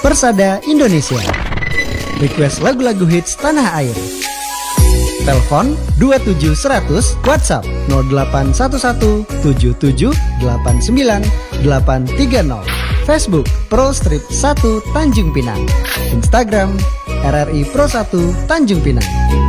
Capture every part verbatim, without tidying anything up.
Persada Indonesia. Request lagu-lagu hits tanah air. Telepon dua tujuh seratus, WhatsApp nol delapan satu satu tujuh tujuh delapan sembilan delapan tiga nol. Facebook Pro Strip satu Tanjung Pinang. Instagram R R I Pro satu Tanjung Pinang.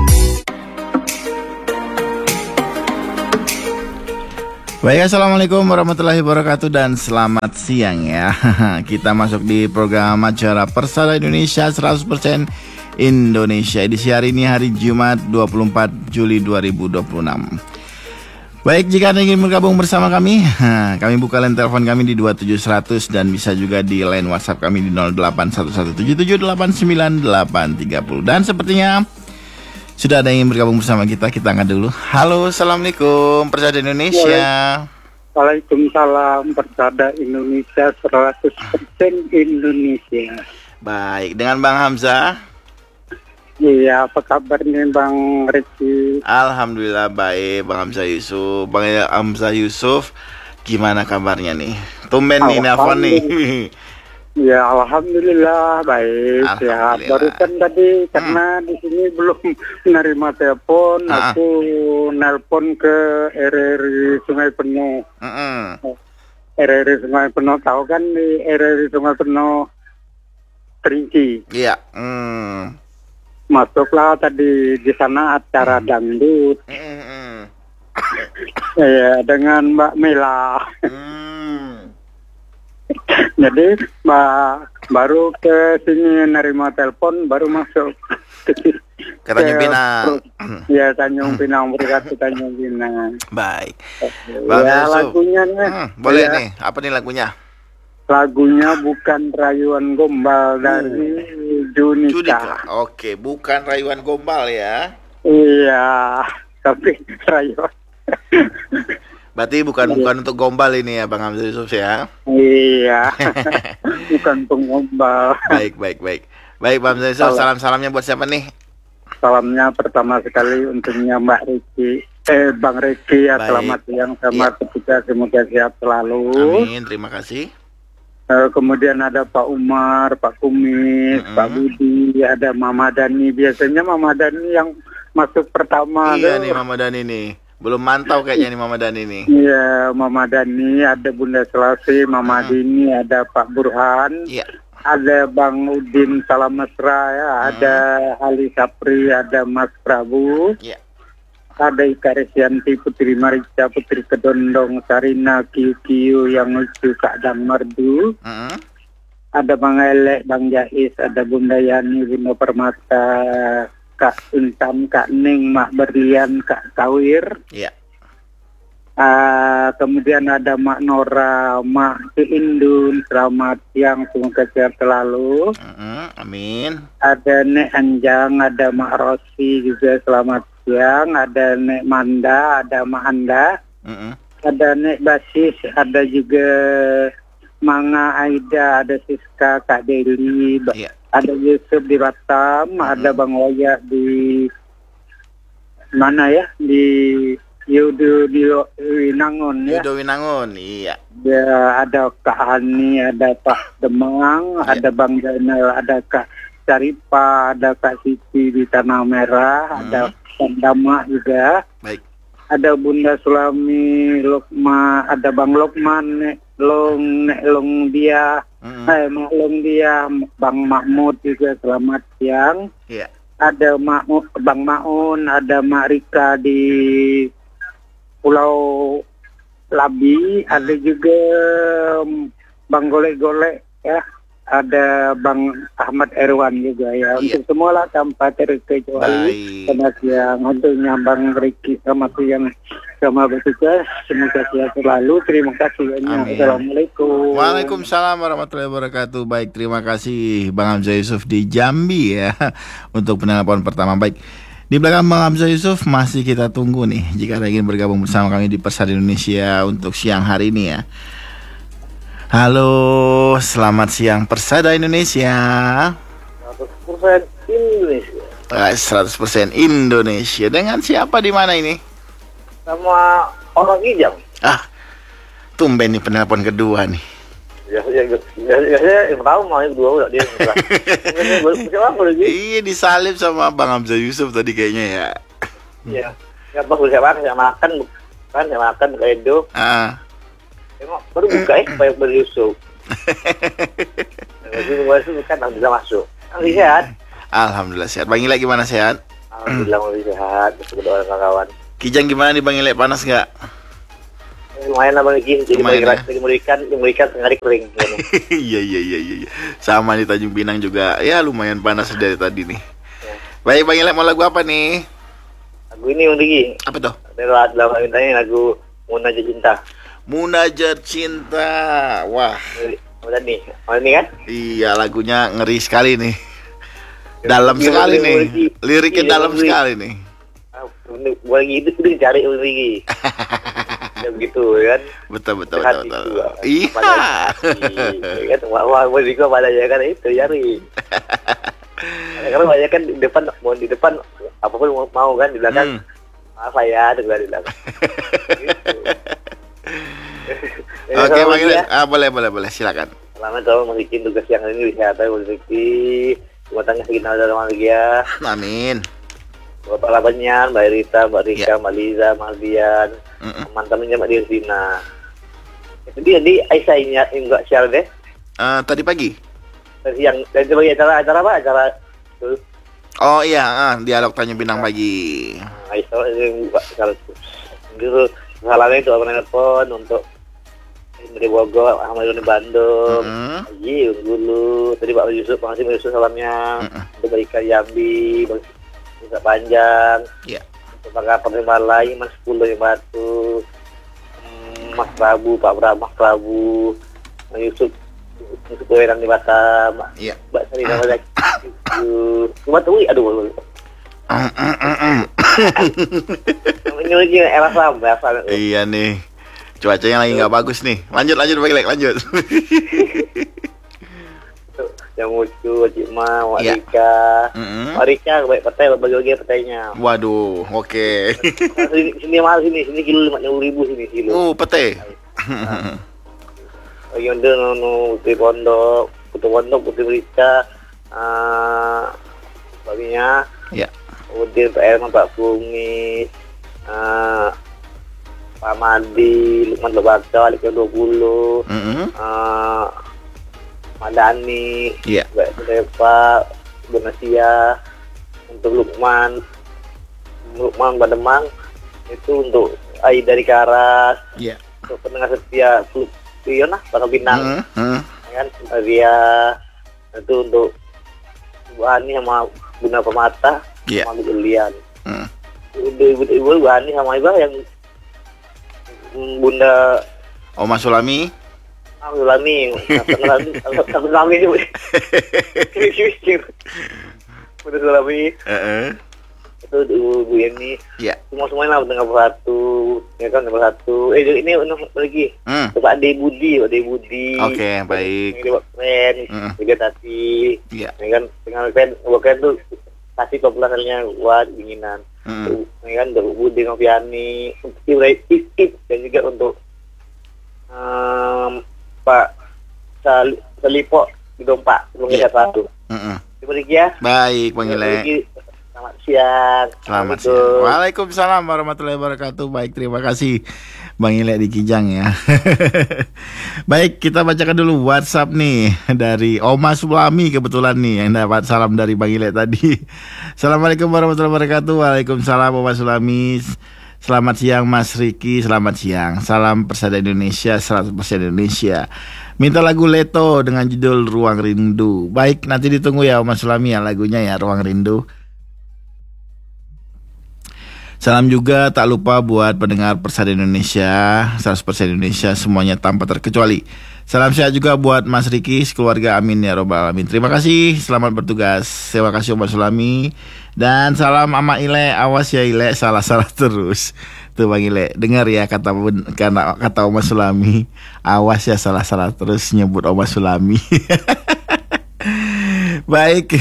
Baik, assalamualaikum warahmatullahi wabarakatuh dan selamat siang ya. Kita masuk di program acara Persada Indonesia seratus persen Indonesia. Edisi hari ini hari Jumat dua puluh empat Juli dua ribu dua puluh enam. Baik, jika Anda ingin bergabung bersama kami, kami buka line telepon kami di dua tujuh seratus dan bisa juga di line WhatsApp kami di nol delapan satu satu tujuh tujuh delapan sembilan delapan tiga nol. Dan sepertinya sudah ada yang ingin bergabung bersama kita, kita angkat dulu. Halo, assalamualaikum Persada Indonesia. Waalaikumsalam Persada Indonesia seratus persen Indonesia. Baik, dengan Bang Hamzah. Iya, apa kabar nih Bang Riki? Alhamdulillah baik, Bang Hamzah Yusuf. Bang Hamzah Yusuf, gimana kabarnya nih? Tumben nih nelfon nih. Ya, alhamdulillah baik. Alhamdulillah. Ya, barusan tadi karena hmm. di sini belum menerima telepon, ah. aku nelpon ke R R I Sungai Penuh. Mm-mm. R R I Sungai Penuh, tahu kan di R R I Sungai Penuh Kerinci. Iya. Mm. Masuklah tadi di sana acara hmm. dangdut. Mm-mm. Ya, dengan Mbak Mela. Mm. Jadi Mbak baru ke sini nerima telepon, baru masuk ke, ke Tanjung Pinang. Ya, Tanjung Pinang, berkat Tanjung Pinang. Baik. Bang ya, Yusuf. lagunya nih. Hmm, boleh ya. nih. Apa nih lagunya? Lagunya Bukan Rayuan Gombal dari hmm. Junika. Junika. Oke, bukan rayuan gombal ya. Iya, tapi rayuan. Berarti bukan bukan untuk gombal ini ya Bang Hamzah Yusuf ya. Iya. Bukan penggombal. Baik, baik, baik. Baik Bang Hamzah Yusuf, salam-salamnya buat siapa nih? Salamnya pertama sekali untuknya Mbak Riki. Eh Bang Riki ya, selamat siang sama ketika semoga sehat selalu. Amin, terima kasih. Uh, kemudian ada Pak Umar, Pak Kumis, mm-hmm. Pak Budi, ada Mama Dani. Biasanya Mama Dani yang masuk pertama. Iya tuh. nih Mama Dani nih. Belum mantau kayaknya nih Mama Dani nih. Iya, Mama Dani, ada Bunda Selasi, Mama hmm. Dini, ada Pak Burhan, iya. ada Bang Udin Salam Mesra, ya, hmm. ada Ali Sapri, ada Mas Prabu, iya. ada Ika Resyanti, Putri Marica, Putri Kedondong, Sarina, Kiu Kiu, yang lucu Kak Dang Merdu, hmm. ada Bang Elek, Bang Jais, ada Bunda Yani, Bunda Permata, Kak Intan, Kak Ning, Mak Berlian, Kak Kawir. Iya. Uh, kemudian ada Mak Nora, Mak Indun, selamat siang, semoga sehat selalu. Uh-huh, amin. Ada Nek Anjang, ada Mak Rosi juga selamat siang. Ada Nek Manda, ada Mak Anda. Uh-huh. Ada Nek Basis, ada juga Manga Aida, ada Siska, Kak Deli. Iya. Ada Yusuf di Batam, hmm. ada Bang Waya di mana ya? Di Yudo di Winangun ya. Yudo Winangun, iya. Ya, ada Kak Hani, ada Pak Demang, ya. Ada Bang Zainal, ada Kak Syaripa, ada Kak Siti di Tanah Merah, hmm. ada Kak Dama juga. Baik. Ada Bunda Sulami, Lokma, ada Bang Lokman, Nek Long, Nek Long dia. Mm-hmm. Hai, maklum dia, Bang Mahmud juga selamat siang. Yeah. Ada Mak Bang Maun, ada Mak Rika di Pulau Labi, mm-hmm. ada juga Bang Golek-Golek ya. Ada Bang Ahmad Erwan juga ya. Untuk yeah. semua lah tanpa terkecuali. Selamat siang untuknya Bang Riki, selamat siang sama bertugas. Semoga sehat selalu. Terima kasih. Assalamualaikum. Waalaikumsalam warahmatullahi wabarakatuh. Baik, terima kasih Bang Hamzah Yusuf di Jambi ya untuk penelpon pertama. Baik, di belakang Bang Hamzah Yusuf masih kita tunggu nih jika ada ingin bergabung bersama kami di Persada Indonesia untuk siang hari ini ya. Halo, selamat siang Persada Indonesia. seratus persen Indonesia. seratus persen Indonesia. Dengan siapa di mana ini? Sama orang Ijam. Ah, tumben nih penelpon kedua nih. Biasanya biasanya yang tahu mau yang kedua udah dia. Siapa lagi? Iya, disalib sama Bang Hamzah Yusuf tadi kayaknya ya. Iya. Ya pas saya makan, saya makan kan saya makan ke Edo. Ah. Tengok baru buka eh supaya beli Yusuf. Masuk masuk kan alhamdulillah masuk. Alhamdulillah sehat. Alhamdulillah sehat. Bang Ile gimana sehat? Alhamdulillah masih sehat. Berdoa kawan-kawan. Kijang gimana nih Bang Ile, panas nggak? Lumayan lah Bang Iki, jadi mau ikan, jadi mau ikan, jadi mau ikan setengah hari kering. Iya iya iya iya. Sama di Tanjung Pinang juga, ya lumayan panas dari tadi nih. Ya. Baik Bang Ile, mau lagu apa nih? Lagu ini Bang Iki. Apa tuh? Adalah dalam mintanya lagu Munajat Cinta. Munajat Cinta. Wah. Udah nih, mau ini kan? Iya, lagunya ngeri sekali nih. Dalam sekali nih. Liriknya dalam sekali nih. Gue lagi itu udah dicari Bang Iki. Ya begitu kan. Betul betul hati betul. betul. Iya. Kan wah wah juga pada ya kan itu cari. Karena banyak kan di depan mau di depan apapun mau kan di belakang. Hmm. Maaf ya, di belakang. Oke, Bang Ile. Ah, boleh boleh boleh, silakan. Selamat tahun memiliki tugas yang ini kesehatan memiliki rumah tangga sekitar dalam bahagia. Amin. Bapak Labanyan, Mbak Rita, Mbak Rika, ya. Mbak Liza, Mbak Dian, teman-temannya Mbak Dirsina. Itu dia di Aisyahnya enggak share deh. Uh, tadi pagi. Tadi yang tadi bagi acara acara apa acara tuh. Oh iya, uh, dialog Tanjung Pinang pagi. Aisyah enggak share itu. Dulu salahnya itu apa telepon untuk dari Bogor, Ahmad di Bandung, uh-uh. Haji dulu. Tadi Pak Yusuf, makasih Pak Yusuf salamnya. Uh-uh. Untuk Mbak Ika Yambi, bisa panjang, ya. Untuk Pak Penerima lain, Mas Pulau yang Batu, hmm, Mas Prabu, Pak Prabu, Mas Prabu, Mas Yusuf, Yusuf Weran di Batam, ya. Mbak Sarina Bazak, cuma tuh, aduh, aduh. Menyuji era sama, iya nih, cuacanya lagi nggak bagus nih. Lanjut, lanjut, baik, lanjut. Yang lucu, Cik Ma, Wak ya. Rika, mm-hmm. Wak Rika, baik petai, bagi-bagi petainya. Waduh, oke. Okay. sini, sini mahal sini, sini kilo lima puluh ribu sini kilo. Oh, petai. Nah. Bagi onda nono putih pondok, putih pondok, putih Rika, uh, baginya. Ya. Kemudian Pak Elman, Pak Kumis, uh, Pak Madi, Lukman Lebaka, Alik dua puluh. Mm-hmm. Uh, Madani, yeah. Mbak Depa, Bonasia, untuk Lukman, Lukman Bademang, itu untuk Ai dari Karas, yeah. Untuk pendengar setia, Fiona, Bangka Pinang, mm-hmm. kan, Maria, itu untuk Bu Ani sama Bunda Pemata, yeah. sama Bu Julian. Mm. Ibu-ibu Bu Ani sama Ibu yang Bunda Oma Sulami. Alhamdulillah, Alhamdulillah juga. Mikir, udah Sulami. Itu ibu ini. Iya. Semua semuanya lah dengan satu, ya kan nomor satu. Eh ini untuk lagi. Hmm. Pak Ade Budi, Ade Budi. Oke, okay, baik. Ini Pak Kren, juga tadi. Iya. Ini kan dengan Kren, Kren tuh kasih populasinya kuat, dinginan. Hmm. Ini kan untuk Budi Noviani, untuk Ibrahim Ikip dan juga untuk um, Pak Sal Salipo di Dompak, belum yeah. satu. Mm-mm. Terima kasih ya. Baik, Bang Ile. Selamat siang. Selamat siang. Waalaikumsalam warahmatullahi wabarakatuh. Baik, terima kasih Bang Ile di Kijang ya. Baik, kita bacakan dulu WhatsApp nih dari Oma Sulami kebetulan nih yang dapat salam dari Bang Ile tadi. Assalamualaikum warahmatullahi wabarakatuh. Waalaikumsalam Oma Sulami. Selamat siang Mas Riki, selamat siang. Salam Persada Indonesia, seratus persen Indonesia. Minta lagu Leto dengan judul Ruang Rindu. Baik, nanti ditunggu ya Mas Sulami ya lagunya ya, Ruang Rindu. Salam juga tak lupa buat pendengar Persada Indonesia, seratus persen Indonesia semuanya tanpa terkecuali. Salam sehat juga buat Mas Riki, keluarga, amin ya robbal alamin. Terima kasih, selamat bertugas. Terima kasih Mas Sulami. Dan salam Ama Ile, awas ya Ile, salah-salah terus. Tuh Bang Ile, dengar ya kata kata, kata Oma Sulami, awas ya salah-salah terus nyebut Oma Sulami. Baik.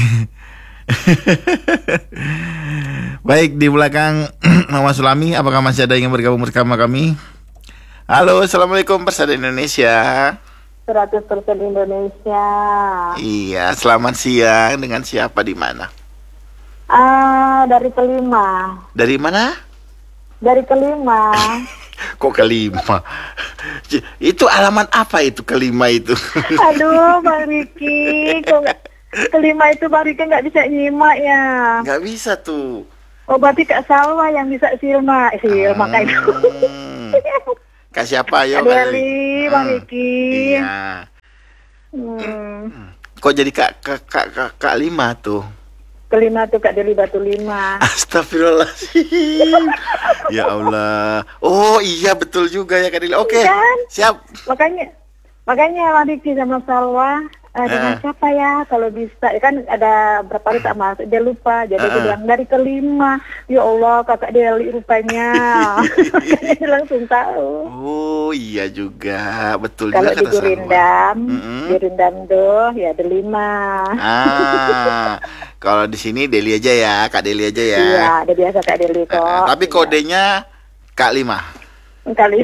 Baik, di belakang Oma Sulami, apakah masih ada yang bergabung bersama kami? Halo, assalamualaikum Persada Indonesia. seratus persen Indonesia. Iya, selamat siang. Dengan siapa di mana? Ah, dari kelima. Dari mana? Dari kelima. Kok kelima? Itu alamat apa itu kelima itu? Aduh, Bang Riki, kok nggak kelima itu Bang Riki nggak bisa nyimak ya? Nggak bisa tuh. Oh, berarti Kak Salwa yang bisa silma, eh, silma Hmm. kayak itu. Kak siapa yo? Kak Deli, Bang Riki. Iya. Hmm. Kok jadi kak kak kak kak, kak lima tuh? Kelima tuh Kak Deli Batu Lima. Astagfirullahaladzim. Ya Allah. Oh iya betul juga ya Kak Deli. Oke. Kan? Siap. Makanya, makanya Bang Riki sama Salwa. Eh, dengan Eh. siapa ya kalau bisa ya kan ada berapa hari tak masuk dia lupa jadi dia Eh. bilang dari kelima. Ya Allah kakak Deli rupanya. Makanya dia langsung tahu Oh iya juga betul kalau juga di kata Salwa. Gurindam Mm-mm. Gurindam tuh ya delima. Ah, kalau di sini Deli aja ya, Kak Deli aja ya. Iya ada biasa Kak Eh, Deli eh, kok. tapi kodenya Kak lima. Kali.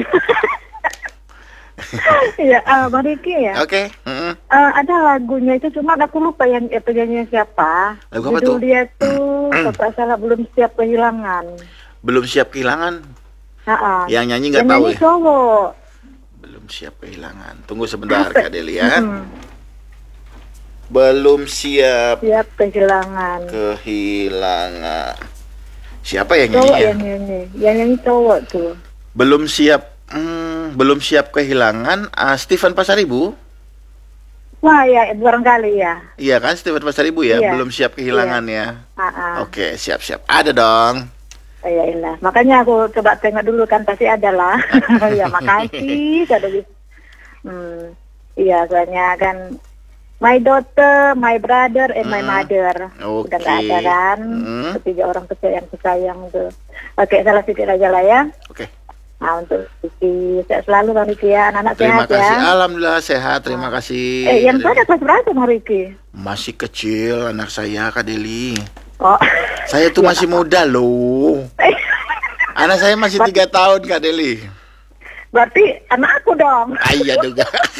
Iya, ah, Bang Riki ya. Oke. Mm-mm. Eh, ada lagunya itu cuma aku lupa yang eh, penyanyinya siapa. Lagu apa Judul tuh? dia tuh kalau tak salah belum siap kehilangan. Belum siap kehilangan. Ha-ha. Yang nyanyi nggak Yang tahu nyanyi ya. cowok. Belum siap kehilangan. Tunggu sebentar Kak Deli ya. Hmm, Belum siap siap kehilangan. kehilangan. Siapa yang Cowok nyanyi ya? yang nyanyi, yang nyanyi cowok tuh. Belum siap hmm, belum siap kehilangan. Ah, Stephen Pasaribu. Wah ya barangkali ya. Iya kan Stephen Pasaribu ya. Iya. Belum siap kehilangan ya. Ha-ha. Oke, siap-siap. Ada dong. Oh, ya ilah. Makanya aku coba tengok dulu kan pasti ada lah. Ya makasih. Kada bisa. Hmm. Iya soalnya kan my daughter, my brother, and my Hmm. mother. Oke. Udah nggak ada kan. Hmm. Ketiga orang pesayang pesayang tuh. Oke salah sedikit aja lah ya. Oke. Nah untuk Riki sehat selalu Bang Riki ya. Anak-anak Terima sehat kasih. ya. Alhamdulillah sehat. Terima kasih. Eh yang Kak pada Deli. kelas berapa Bang Riki? Masih kecil anak saya Kak Deli. Oh. Saya tuh masih muda loh. Anak saya masih tiga tahun Kak Deli. Berarti anak aku dong. Ah, iya juga.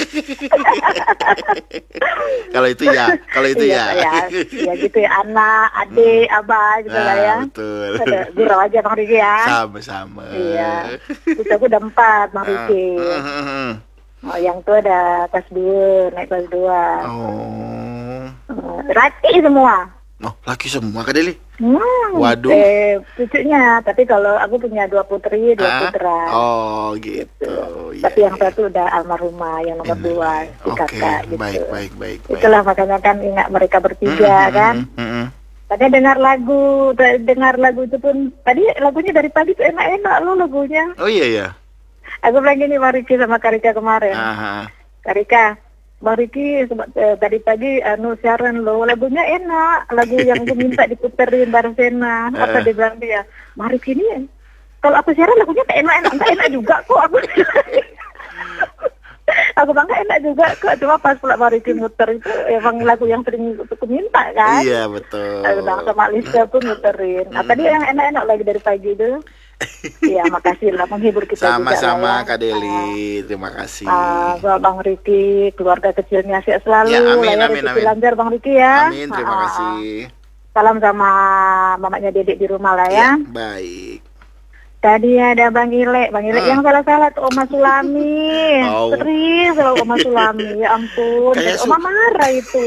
Kalau itu ya, kalau itu Iya, ya. ya. Ya gitu ya anak, adik, abah gitu lah ya. Ah, betul. Ada gurau aja Bang Riki ya. Sama-sama. Iya. Terus aku udah empat Bang Riki. Ah, hmm, hmm, hmm. Oh yang tuh ada kelas dua, naik kelas dua. Oh. Oh, laki semua. Oh, laki semua Kak Deli. Hmm. Waduh. Eh, cucunya. Tapi kalau aku punya dua putri, dua Ah, putra. Oh, gitu. Iya, Tapi yang iya. satu udah almarhumah, yang nomor dua si Oke, kakak gitu. baik, baik, baik, baik. Itulah makanya kan ingat mereka bertiga Hmm, kan. hmm, hmm, hmm. Tadi dengar lagu, de- dengar lagu itu pun tadi lagunya dari pagi tuh enak-enak loh lagunya. Oh iya ya. Aku bilang gini Bang Riki sama Karika kemarin. Aha. Karika, Bang Riki seba- eh, tadi pagi anu siaran lo lagunya enak, lagu yang aku minta diputerin Barsena. Apa Eh. dia bilang dia, Bang Riki ini kalau aku siaran lagunya tak enak-enak, tak enak juga kok aku. Aku bangga enak juga kok, cuma pas pula Bang Riki muter itu emang lagu yang sering aku minta kan. Iya, betul. Aku bilang sama Lisa pun muterin. Apa dia yang enak-enak lagi dari pagi itu? Iya, makasih lah menghibur kita juga. Sama-sama lah ya. Kak Deli. Terima kasih. Ah, buat Bang Riki, keluarga kecilnya sehat selalu. Ya, amin, lah ya, amin, rezeki amin. lancar Bang Riki ya. Amin, terima Ah, ah, kasih. ah. Salam sama mamanya Dedek di rumah lah ya. Ya, baik. Tadi ada Bang Ile, Bang Ile Ah. yang salah-salah tuh Oma Sulami. Oh. Sering selalu Oma Sulami, ya ampun. Kayak Dan Oma su- marah itu.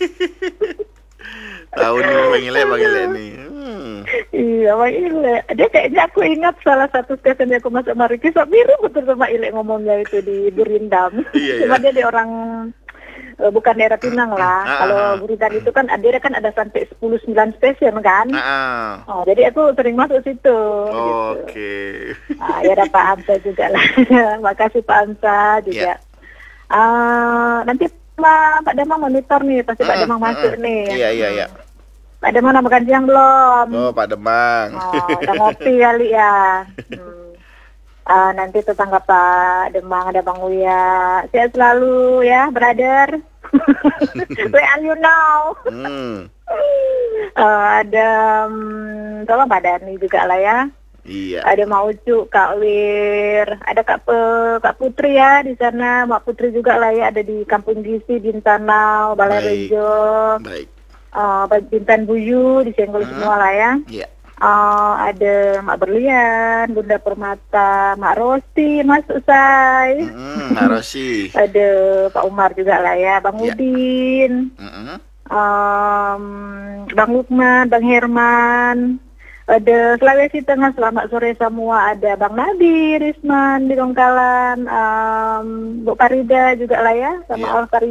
Tahu nih Bang Ile, Bang Ile nih. Hmm. Iya, Bang Ile. Dia kayaknya aku ingat salah satu stesen yang aku masuk sama Riki, so mirip betul sama Ile ngomongnya itu di Burindam. Iya, Cuma iya. dia di orang eh, bukan daerah Pinang lah. Ah, Kalau ah. Burindam itu kan ada kan ada sampai sepuluh sembilan stesen kan. Ah, ah. Oh, jadi aku sering masuk situ. Oke. Gitu. Ah, ya ada Pak Hamzah juga lah. Makasih Pak Hamzah juga. Ya. Ah, nanti Ma, Pak Damang monitor nih, pasti Pak Mm, Damang mm, masuk mm. nih. Iya, iya, iya. Pak Damang udah makan siang belum? Oh, Pak Demang. Oh, udah ngopi kali ya. Hmm. Ah, nanti tetangga Pak Demang ada Bang Uya. Sehat selalu ya, brother. Where are you now? Hmm. Ah, ada um, tolong Pak Dani juga lah ya. Iya. Ada Mak Ucu, Kak Wir, ada Kak Pe, Kak Putri ya di sana, Mak Putri juga lah ya, ada di Kampung Gisi, Bintanau, Balai Baik. Rejo, Baik. uh, Bintan Buyu, di Senggol Hmm. semua lah ya. Iya. Uh, ada Mak Berlian, Bunda Permata, Mak Rosti, Mas Usai, Mm-mm, Mbak Rosi. ada Pak Umar juga lah ya, Bang Ya. Udin, Mm-mm. um, Bang Lukman, Bang Herman, ada Sulawesi Tengah, selamat sore semua, ada Bang Nabi, Risman di Dongkalan, um, Bu Farida juga lah ya, sama Ya. Al Farida.